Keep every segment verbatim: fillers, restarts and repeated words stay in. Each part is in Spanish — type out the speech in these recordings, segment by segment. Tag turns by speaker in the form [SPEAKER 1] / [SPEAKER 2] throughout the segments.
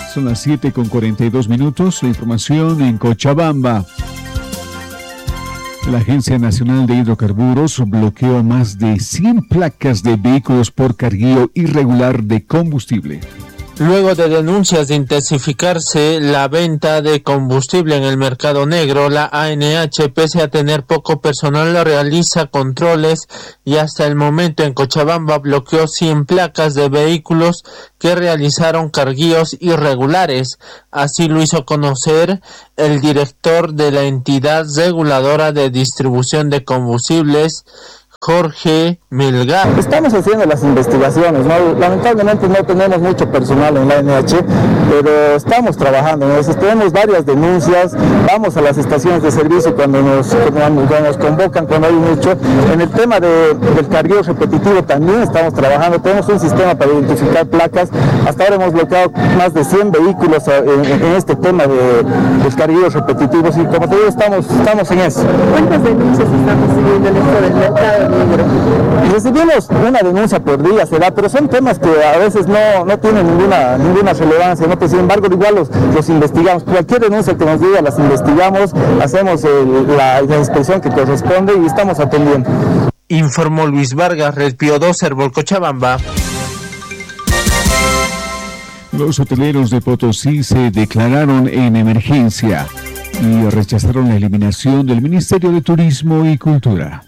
[SPEAKER 1] Son las siete con cuarenta y dos minutos. La información en Cochabamba. La Agencia Nacional de Hidrocarburos bloqueó más de cien placas de vehículos por cargueo irregular de combustible.
[SPEAKER 2] Luego de denuncias de intensificarse la venta de combustible en el mercado negro, la A N H, pese a tener poco personal, realiza controles y hasta el momento en Cochabamba bloqueó cien placas de vehículos que realizaron carguíos irregulares. Así lo hizo conocer el director de la entidad reguladora de distribución de combustibles, Jorge Melgar.
[SPEAKER 3] Estamos haciendo las investigaciones, ¿no? Lamentablemente no tenemos mucho personal en la A N H, pero estamos trabajando en eso. Tenemos varias denuncias, vamos a las estaciones de servicio cuando nos, cuando nos convocan, cuando hay mucho. En el tema de, del cargueo repetitivo también estamos trabajando, tenemos un sistema para identificar placas. Hasta ahora hemos bloqueado más de cien vehículos en, en este tema de, de cargueos repetitivos y como te digo, estamos, estamos en eso.
[SPEAKER 4] ¿Cuántas denuncias estamos recibiendo en esto del mercado?
[SPEAKER 3] Recibimos una denuncia por día, se da, pero son temas que a veces no, no tienen ninguna, ninguna relevancia, ¿no? Pues, sin embargo, igual los, los investigamos. Cualquier denuncia que nos diga, las investigamos, hacemos el, la, la inspección que corresponde y estamos atendiendo.
[SPEAKER 2] Informó Luis Vargas, Red Pío dos, Herbol, Cochabamba.
[SPEAKER 1] Los hoteleros de Potosí se declararon en emergencia y rechazaron la eliminación del Ministerio de Turismo y Cultura.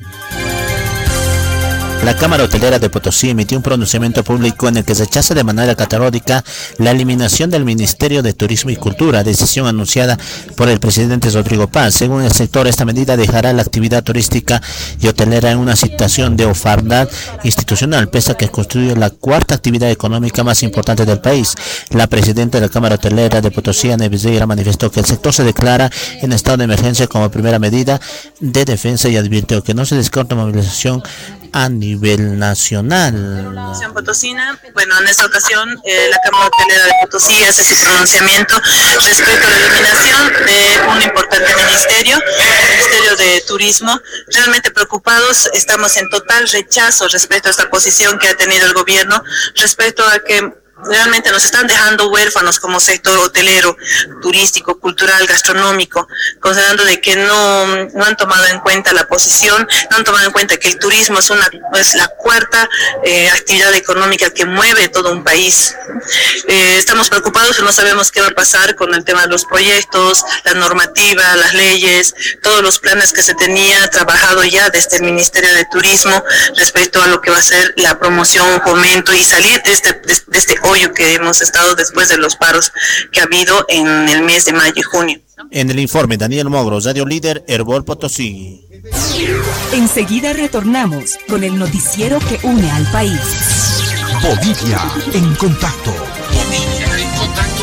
[SPEAKER 5] La Cámara Hotelera de Potosí emitió un pronunciamiento público en el que rechaza de manera categórica la eliminación del Ministerio de Turismo y Cultura, decisión anunciada por el presidente Rodrigo Paz. Según el sector, esta medida dejará la actividad turística y hotelera en una situación de orfandad institucional, pese a que constituye la cuarta actividad económica más importante del país. La presidenta de la Cámara Hotelera de Potosí, Ana Becerra, manifestó que el sector se declara en estado de emergencia como primera medida de defensa y advirtió que no se descarta movilización a nivel nacional.
[SPEAKER 6] Potosina, bueno, en esta ocasión eh, la Cámara Hotelera de Potosí hace su pronunciamiento respecto a la eliminación de un importante ministerio, el Ministerio de Turismo. Realmente preocupados, estamos en total rechazo respecto a esta posición que ha tenido el gobierno, respecto a que realmente nos están dejando huérfanos como sector hotelero, turístico, cultural, gastronómico, considerando de que no, no han tomado en cuenta la posición, no han tomado en cuenta que el turismo es una es la cuarta eh, actividad económica que mueve todo un país. Eh, estamos preocupados y no sabemos qué va a pasar con el tema de los proyectos, la normativa, las leyes, todos los planes que se tenía trabajado ya desde el Ministerio de Turismo respecto a lo que va a ser la promoción, fomento y salir de este, de, de este que hemos estado después de los paros que ha habido en el mes de mayo y junio.
[SPEAKER 5] En el informe, Daniel Mogro, Radio Líder, Herbol Potosí.
[SPEAKER 7] Enseguida retornamos con el noticiero que une al país.
[SPEAKER 8] Bolivia en contacto. Bolivia en contacto.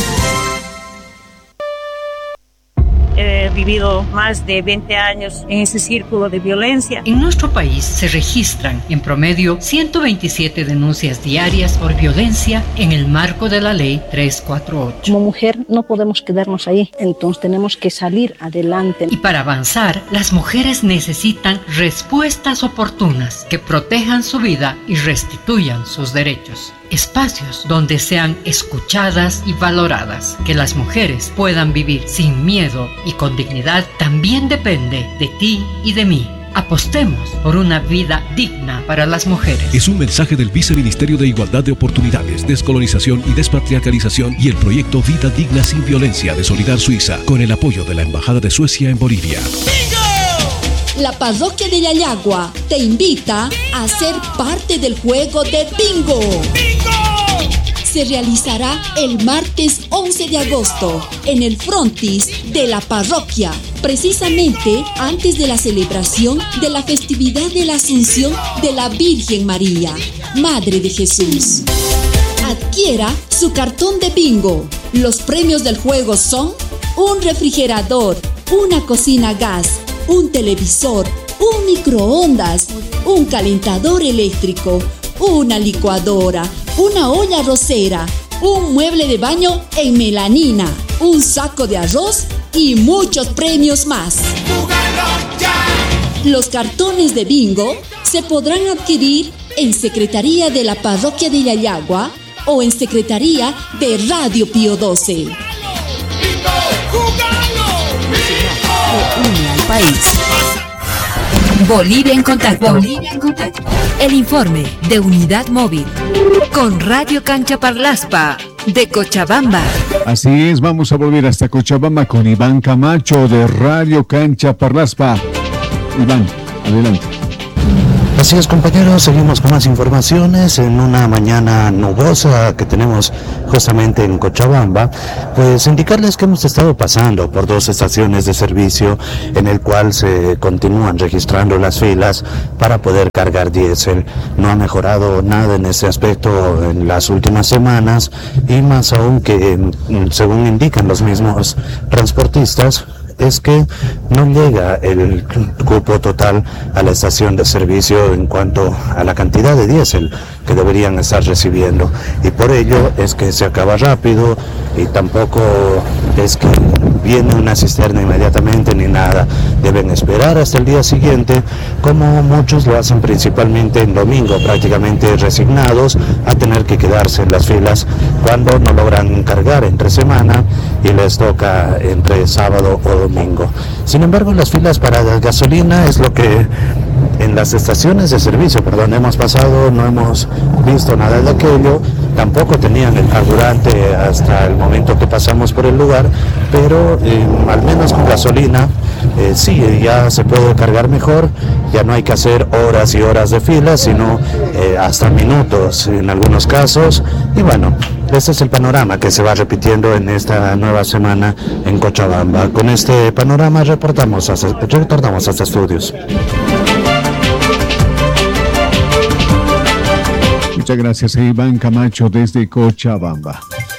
[SPEAKER 9] He vivido más de veinte años en ese círculo de violencia.
[SPEAKER 10] En nuestro país se registran en promedio ciento veintisiete denuncias diarias por violencia en el marco de la ley trescientos cuarenta y ocho.
[SPEAKER 11] Como mujer no podemos quedarnos ahí, entonces tenemos que salir adelante.
[SPEAKER 10] Y para avanzar, las mujeres necesitan respuestas oportunas que protejan su vida y restituyan sus derechos. Espacios donde sean escuchadas y valoradas. Que las mujeres puedan vivir sin miedo y con dignidad también depende de ti y de mí. Apostemos por una vida digna para las mujeres.
[SPEAKER 8] Es un mensaje del Viceministerio de Igualdad de Oportunidades, Descolonización y Despatriarcalización y el proyecto Vida Digna Sin Violencia de Solidar Suiza, con el apoyo de la Embajada de Suecia en Bolivia.
[SPEAKER 12] La parroquia de Yayagua te invita a ser parte del juego de bingo. ¡Bingo! Se realizará el martes once de agosto en el frontis de la parroquia, precisamente antes de la celebración de la festividad de la Asunción de la Virgen María, Madre de Jesús. Adquiera su cartón de bingo. Los premios del juego son un refrigerador, una cocina a gas, un televisor, un microondas, un calentador eléctrico, una licuadora, una olla arrocera, un mueble de baño en melanina, un saco de arroz y muchos premios más. Los cartones de bingo se podrán adquirir en Secretaría de la Parroquia de Yayagua o en Secretaría de Radio Pío doce.
[SPEAKER 7] Une al país. Bolivia en contacto. Bolivia en contacto. El informe de Unidad Móvil con Radio Cancha Parlaspa de Cochabamba.
[SPEAKER 1] Así es, vamos a volver hasta Cochabamba con Iván Camacho de Radio Cancha Parlaspa. Iván, adelante.
[SPEAKER 13] Así es, compañeros, seguimos con más informaciones en una mañana nubosa que tenemos justamente en Cochabamba. Pues indicarles que hemos estado pasando por dos estaciones de servicio en el cual se continúan registrando las filas para poder cargar diésel. No ha mejorado nada en ese aspecto en las últimas semanas y más aún que, según indican los mismos transportistas, es que no llega el cupo total a la estación de servicio en cuanto a la cantidad de diésel que deberían estar recibiendo, y por ello es que se acaba rápido y tampoco es que viene una cisterna inmediatamente ni nada. Deben esperar hasta el día siguiente, como muchos lo hacen principalmente en domingo, prácticamente resignados a tener que quedarse en las filas cuando no logran cargar entre semana y les toca entre sábado o domingo. Sin embargo, las filas para la gasolina es lo que en las estaciones de servicio, perdón, hemos pasado, no hemos visto nada de aquello, tampoco tenían el carburante hasta el momento que pasamos por el lugar, pero eh, al menos con gasolina eh, sí, ya se puede cargar mejor, ya no hay que hacer horas y horas de fila, sino eh, hasta minutos en algunos casos, y bueno, este es el panorama que se va repitiendo en esta nueva semana en Cochabamba. Con este panorama reportamos hasta, retornamos hasta estudios.
[SPEAKER 1] Muchas gracias a Iván Camacho desde Cochabamba.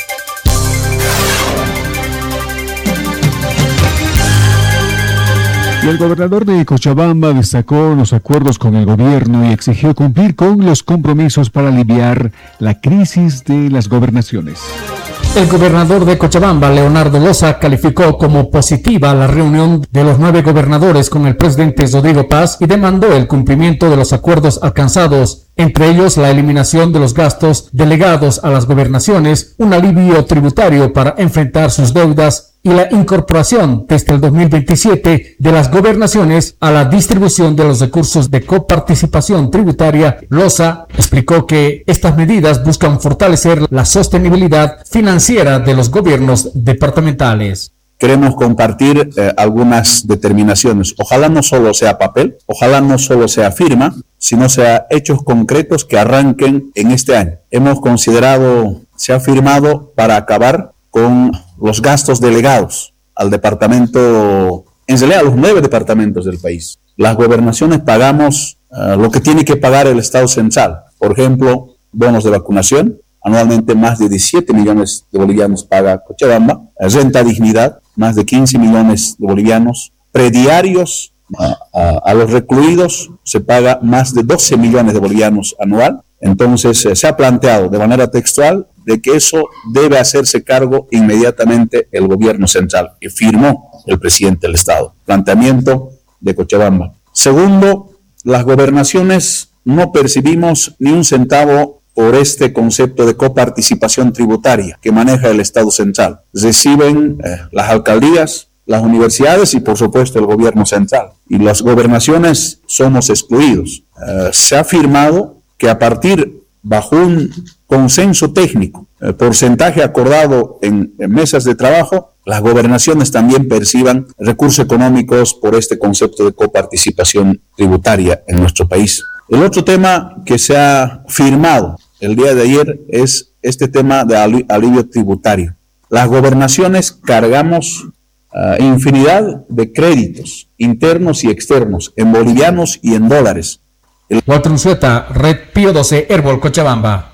[SPEAKER 1] Y el gobernador de Cochabamba destacó los acuerdos con el gobierno y exigió cumplir con los compromisos para aliviar la crisis de las gobernaciones.
[SPEAKER 14] El gobernador de Cochabamba, Leonardo Loza, calificó como positiva la reunión de los nueve gobernadores con el presidente Rodrigo Paz y demandó el cumplimiento de los acuerdos alcanzados, entre ellos la eliminación de los gastos delegados a las gobernaciones, un alivio tributario para enfrentar sus deudas y la incorporación desde el dos mil veintisiete de las gobernaciones a la distribución de los recursos de coparticipación tributaria. Loza explicó que estas medidas buscan fortalecer la sostenibilidad financiera de los gobiernos departamentales.
[SPEAKER 15] Queremos compartir eh, algunas determinaciones. Ojalá no solo sea papel, ojalá no solo sea firma, sino sea hechos concretos que arranquen en este año. Hemos considerado, se ha firmado para acabar con los gastos delegados al departamento, en realidad a los nueve departamentos del país. Las gobernaciones pagamos uh, lo que tiene que pagar el Estado central. Por ejemplo, bonos de vacunación. Anualmente más de diecisiete millones de bolivianos paga Cochabamba. Renta dignidad, más de quince millones de bolivianos. Prediarios a, a, a los recluidos se paga más de doce millones de bolivianos anual. Entonces eh, se ha planteado de manera textual de que eso debe hacerse cargo inmediatamente el gobierno central, que firmó el presidente del Estado. Planteamiento de Cochabamba. Segundo, las gobernaciones no percibimos ni un centavo por este concepto de coparticipación tributaria que maneja el Estado central. Reciben eh, las alcaldías, las universidades y por supuesto el gobierno central. Y las gobernaciones somos excluidos. Eh, se ha firmado que a partir, bajo un consenso técnico, el porcentaje acordado en, en mesas de trabajo, las gobernaciones también perciban recursos económicos por este concepto de coparticipación tributaria en nuestro país. El otro tema que se ha firmado el día de ayer es este tema de alivio tributario. Las gobernaciones cargamos uh, infinidad de créditos internos y externos en bolivianos y en dólares.
[SPEAKER 14] El... Walter Unzueta, Red Pío doce, Herbol, Cochabamba.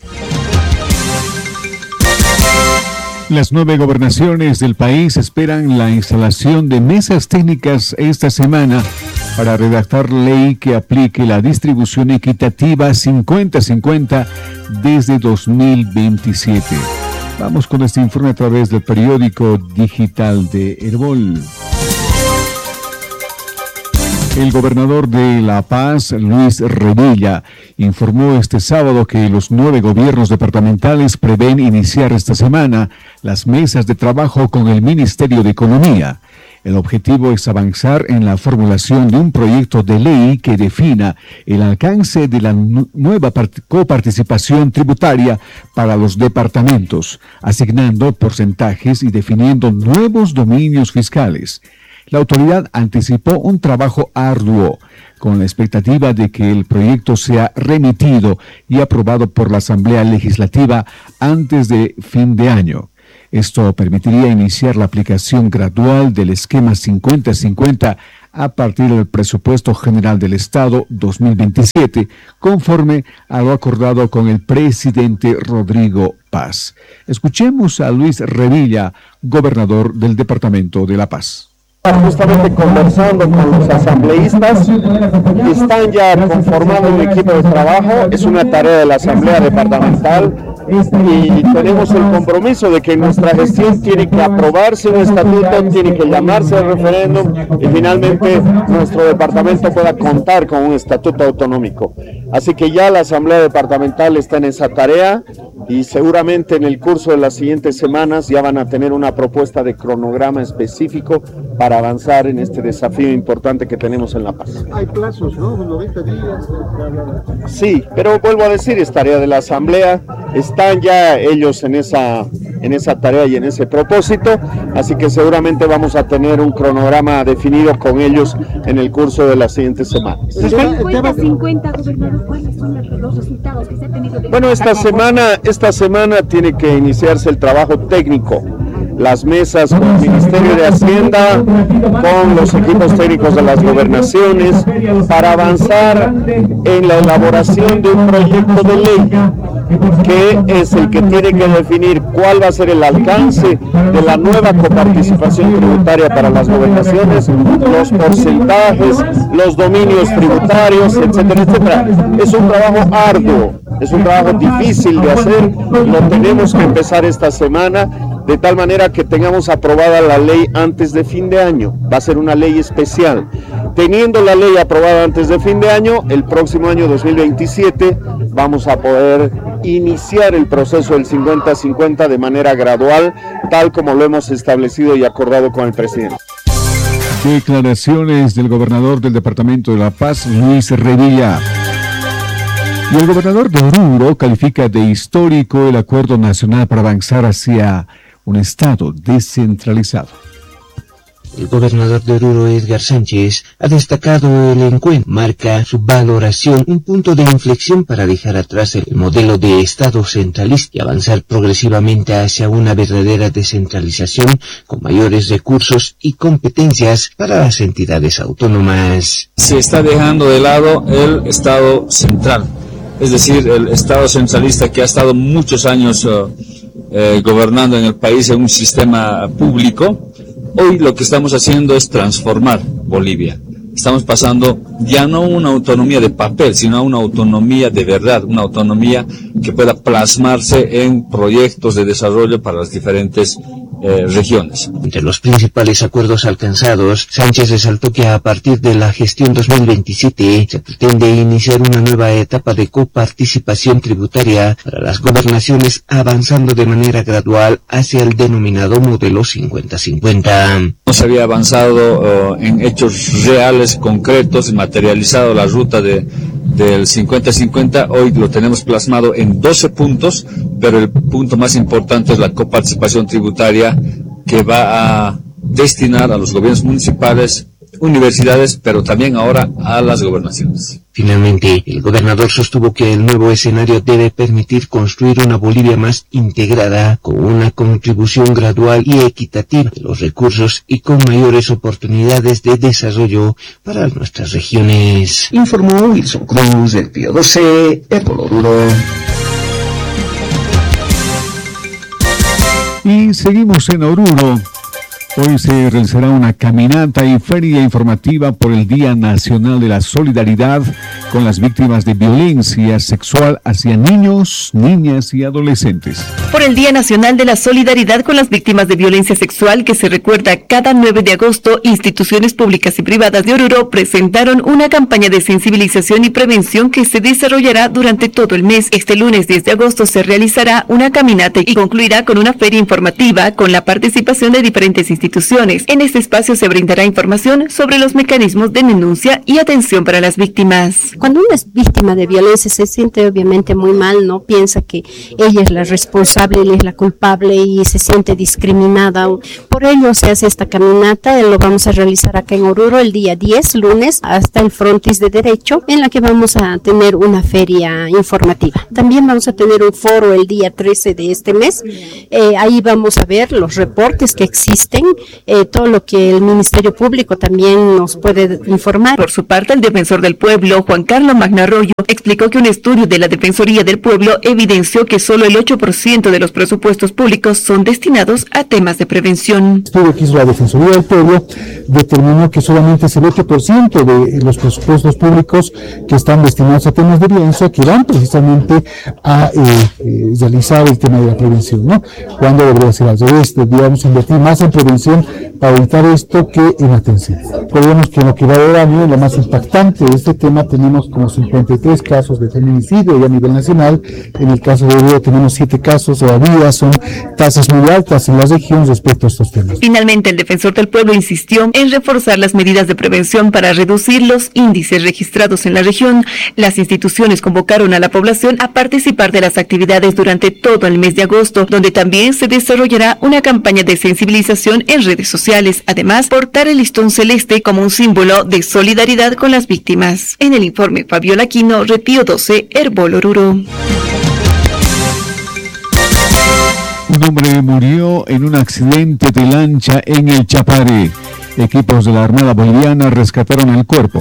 [SPEAKER 1] Las nueve gobernaciones del país esperan la instalación de mesas técnicas esta semana para redactar ley que aplique la distribución equitativa cincuenta cincuenta desde dos mil veintisiete. Vamos con este informe a través del periódico digital de Herbol. El gobernador de La Paz, Luis Revilla, informó este sábado que los nueve gobiernos departamentales prevén iniciar esta semana las mesas de trabajo con el Ministerio de Economía. El objetivo es avanzar en la formulación de un proyecto de ley que defina el alcance de la nu- nueva part- coparticipación tributaria para los departamentos, asignando porcentajes y definiendo nuevos dominios fiscales. La autoridad anticipó un trabajo arduo, con la expectativa de que el proyecto sea remitido y aprobado por la Asamblea Legislativa antes de fin de año. Esto permitiría iniciar la aplicación gradual del esquema cincuenta cincuenta a partir del presupuesto general del Estado dos mil veintisiete, conforme a lo acordado con el presidente Rodrigo Paz. Escuchemos a Luis Revilla, gobernador del Departamento de La Paz.
[SPEAKER 16] Justamente conversando con los asambleístas, están ya conformando un equipo de trabajo, es una tarea de la Asamblea Departamental y tenemos el compromiso de que en nuestra gestión tiene que aprobarse un estatuto, tiene que llamarse al referéndum y finalmente nuestro departamento pueda contar con un estatuto autonómico. Así que ya la Asamblea Departamental está en esa tarea y seguramente en el curso de las siguientes semanas ya van a tener una propuesta de cronograma específico para avanzar en este desafío importante que tenemos en La Paz.
[SPEAKER 17] Hay plazos, ¿no? noventa días.
[SPEAKER 16] Sí, pero vuelvo a decir, es tarea de la Asamblea, están ya ellos en esa, en esa tarea y en ese propósito, así que seguramente vamos a tener un cronograma definido con ellos en el curso de las siguientes semanas.
[SPEAKER 18] cincuenta cincuenta, gobernador, ¿cuáles son los resultados que se ha tenido? De
[SPEAKER 16] bueno, esta semana, esta semana tiene que iniciarse el trabajo técnico. Las mesas con el Ministerio de Hacienda, con los equipos técnicos de las gobernaciones, para avanzar en la elaboración de un proyecto de ley, que es el que tiene que definir cuál va a ser el alcance de la nueva coparticipación tributaria para las gobernaciones, los porcentajes, los dominios tributarios, etcétera, etcétera. Es un trabajo arduo, es un trabajo difícil de hacer, lo tenemos que empezar esta semana, de tal manera que tengamos aprobada la ley antes de fin de año. Va a ser una ley especial. Teniendo la ley aprobada antes de fin de año, el próximo año dos mil veintisiete vamos a poder iniciar el proceso del cincuenta cincuenta de manera gradual, tal como lo hemos establecido y acordado con el presidente.
[SPEAKER 1] Declaraciones del gobernador del Departamento de La Paz, Luis Revilla. Y el gobernador de Oruro califica de histórico el acuerdo nacional para avanzar hacia un Estado descentralizado.
[SPEAKER 19] El gobernador de Oruro, Edgar Sánchez, ha destacado el encuentro, marca su valoración, un punto de inflexión para dejar atrás el modelo de Estado centralista y avanzar progresivamente hacia una verdadera descentralización con mayores recursos y competencias para las entidades autónomas.
[SPEAKER 20] Se está dejando de lado el Estado central, es decir, el Estado centralista que ha estado muchos años uh, eh, gobernando en el país en un sistema público. Hoy lo que estamos haciendo es transformar Bolivia. Estamos pasando ya no a una autonomía de papel, sino a una autonomía de verdad, una autonomía que pueda plasmarse en proyectos de desarrollo para las diferentes eh, regiones.
[SPEAKER 19] Entre los principales acuerdos alcanzados, Sánchez resaltó que a partir de la gestión dos mil veintisiete se pretende iniciar una nueva etapa de coparticipación tributaria para las gobernaciones, avanzando de manera gradual hacia el denominado modelo cincuenta cincuenta.
[SPEAKER 20] No se había avanzado uh, en hechos reales, concretos, materializado la ruta de, del cincuenta cincuenta. Hoy lo tenemos plasmado en doce puntos, pero el punto más importante es la coparticipación tributaria, que va a destinar a los gobiernos municipales, universidades, pero también ahora a las gobernaciones.
[SPEAKER 19] Finalmente, el gobernador sostuvo que el nuevo escenario debe permitir construir una Bolivia más integrada, con una contribución gradual y equitativa de los recursos y con mayores oportunidades de desarrollo para nuestras regiones.
[SPEAKER 21] Informó Wilson Cruz del Pío doce, Epolo Oruro.
[SPEAKER 1] Y seguimos en Oruro. Hoy se realizará una caminata y feria informativa por el Día Nacional de la Solidaridad con las víctimas de violencia sexual hacia niños, niñas y adolescentes.
[SPEAKER 4] Por el Día Nacional de la Solidaridad con las víctimas de violencia sexual que se recuerda cada nueve de agosto, instituciones públicas y privadas de Oruro presentaron una campaña de sensibilización y prevención que se desarrollará durante todo el mes. Este lunes diez de agosto se realizará una caminata y concluirá con una feria informativa con la participación de diferentes instituciones. En este espacio se brindará información sobre los mecanismos de denuncia y atención para las víctimas.
[SPEAKER 11] Cuando una es víctima de violencia se siente obviamente muy mal, ¿no? Piensa que ella es la responsable, ella es la culpable y se siente discriminada. Por ello se hace esta caminata, lo vamos a realizar acá en Oruro el día diez, lunes, hasta el Frontis de Derecho, en la que vamos a tener una feria informativa. También vamos a tener un foro el día trece de este mes. Eh, ahí vamos a ver los reportes que existen, Eh, todo lo que el Ministerio Público también nos puede informar.
[SPEAKER 4] Por su parte, el defensor del pueblo, Juan Carlos Magnarroyo, explicó que un estudio de la Defensoría del Pueblo evidenció que solo el ocho por ciento de los presupuestos públicos son destinados a temas de prevención.
[SPEAKER 22] El estudio que hizo la Defensoría del Pueblo determinó que solamente es el ocho por ciento de los presupuestos públicos que están destinados a temas de violencia que van precisamente a eh, eh, realizar el tema de la prevención, ¿no? Cuando debería ser al revés, deberíamos invertir más en prevención para evitar esto que en atención. Recordemos que en lo que va de año, lo más impactante de este tema, tenemos como cincuenta y tres casos de feminicidio a nivel nacional. En el caso de Oruro tenemos siete casos, todavía son tasas muy altas en la región respecto a estos temas.
[SPEAKER 4] Finalmente, el defensor del pueblo insistió en reforzar las medidas de prevención para reducir los índices registrados en la región. Las instituciones convocaron a la población a participar de las actividades durante todo el mes de agosto, donde también se desarrollará una campaña de sensibilización en redes sociales. Además, portar el listón celeste como un símbolo de solidaridad con las víctimas. En el informe, Fabiola Aquino, Repío doce, Herbol Oruro.
[SPEAKER 1] Un hombre murió en un accidente de lancha en el Chapare. Equipos de la Armada Boliviana rescataron el cuerpo.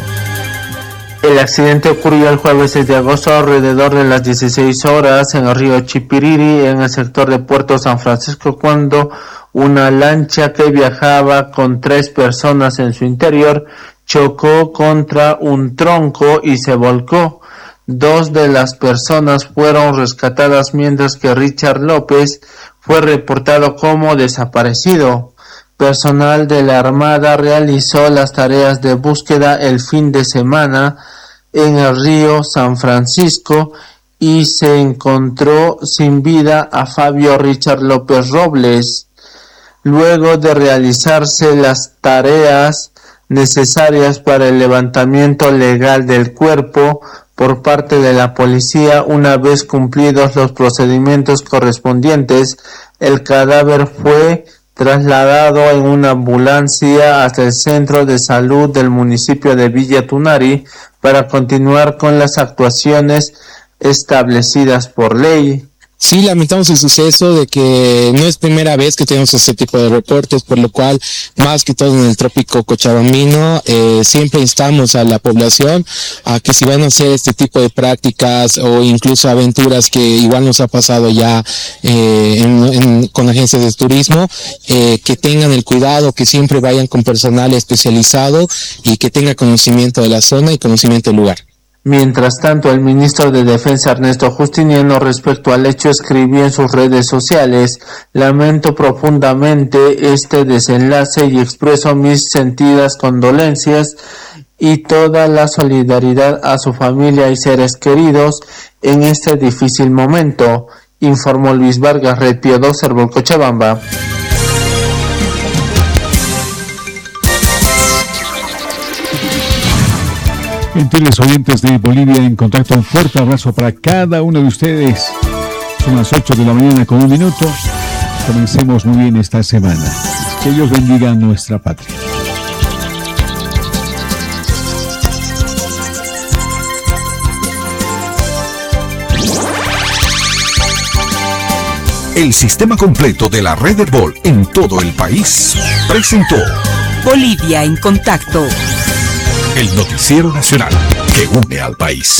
[SPEAKER 2] El accidente ocurrió el jueves seis de agosto alrededor de las dieciséis horas en el río Chipiriri, en el sector de Puerto San Francisco, cuando una lancha que viajaba con tres personas en su interior chocó contra un tronco y se volcó. Dos de las personas fueron rescatadas, mientras que Richard López fue reportado como desaparecido. Personal de la Armada realizó las tareas de búsqueda el fin de semana en el río San Francisco y se encontró sin vida a Fabio Richard López Robles. Luego de realizarse las tareas necesarias para el levantamiento legal del cuerpo por parte de la policía, una vez cumplidos los procedimientos correspondientes, el cadáver fue trasladado en una ambulancia hasta el centro de salud del municipio de Villa Tunari para continuar con las actuaciones establecidas por ley.
[SPEAKER 23] Sí, lamentamos el suceso de que no es primera vez que tenemos este tipo de reportes, por lo cual, más que todo en el trópico cochabambino, eh, siempre instamos a la población a que si van a hacer este tipo de prácticas o incluso aventuras que igual nos ha pasado ya eh, en, en, con agencias de turismo, eh, que tengan el cuidado, que siempre vayan con personal especializado y que tenga conocimiento de la zona y conocimiento del lugar.
[SPEAKER 2] Mientras tanto, el ministro de Defensa Ernesto Justiniano, respecto al hecho, escribió en sus redes sociales: lamento profundamente este desenlace y expreso mis sentidas condolencias y toda la solidaridad a su familia y seres queridos en este difícil momento, informó Luis Vargas, Red Pío dos, Herbol Cochabamba.
[SPEAKER 1] Gentiles oyentes de Bolivia en Contacto, un fuerte abrazo para cada uno de ustedes. Son las ocho de la mañana con un minuto. Comencemos muy bien esta semana. Que Dios bendiga a nuestra patria.
[SPEAKER 24] El sistema completo de la red Herbol en todo el país presentó
[SPEAKER 7] Bolivia en Contacto,
[SPEAKER 24] el noticiero nacional que une al país.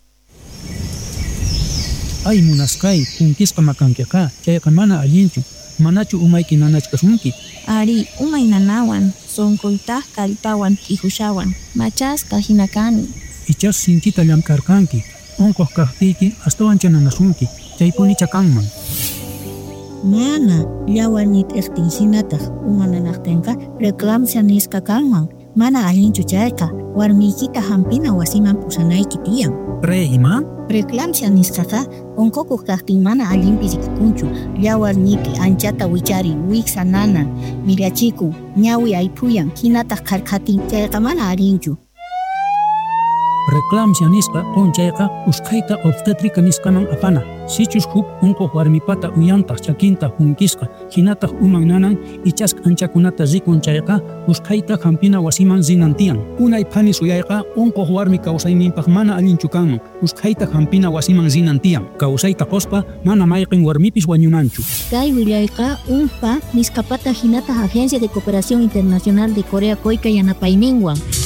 [SPEAKER 25] Ay, munaskai, kunkispa makankiaka, chayakan mana allinchu.
[SPEAKER 3] manachu umayki nanachkasunki.
[SPEAKER 5] Ari, umay nanawan, sonkultaj kallpawan ihushawan, machasqa hinakani.
[SPEAKER 3] Ichas sinkita llamkarkanki, onkoq kaqtiyki astawan chananasunki, chaypuni chakanman.
[SPEAKER 5] Mana, llawanit extinsinataq umananaqtinqa reclamsia nisqa kanman. Mana allinchu chayqa, warmiykita hampina wasiman pusanayki tiyan.
[SPEAKER 3] Pre ima?
[SPEAKER 5] Reclamsia nisqaqa, onkokuq kaqtin mana allinpi rikikunchu, llawarniypi anchata wichari, wiksa nanan, mirachiku, ñawi aypuyan, hinataq karqatin, chayqa mana allinchu.
[SPEAKER 3] Reclamsia nisqa qunchayqa usqhayta obstétrica nisqaman apana. Sichus huk unquq warmipata uyantaq chakinta hunkisqa, hinataq uman nanan ichasq anchakunata rikun chayqa usqhayta hampina wasiman zinantiyan. Unay pani suyayqa unquq warmi kawsayninpaq mana allinchu kanman, usqhayta hampina wasiman zinantiyan. Kawsayta qospa mana mayqin warmipis wañunanchu.
[SPEAKER 5] Kay willayqa unpa nisqapata hinataq Agencia de Cooperación Internacional de Corea Koyka yanapayninwan.